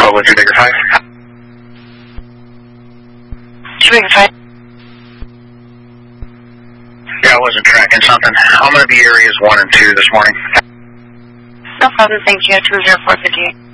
with your bigger 5. 2 bigger 5. Yeah, I wasn't tracking something. I'm going to be areas 1 and 2 this morning. No problem, thank you. 20458.